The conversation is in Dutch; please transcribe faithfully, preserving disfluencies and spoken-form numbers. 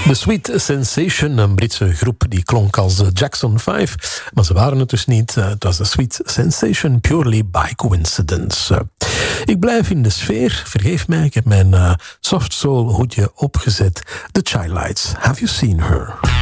The Sweet Sensation, een Britse groep die klonk als de Jackson vijf. Maar ze waren het dus niet. Het was The Sweet Sensation, purely by coincidence. Ik blijf in de sfeer. Vergeef mij, ik heb mijn uh, soft soul hoedje opgezet. The Childlights, have you seen her?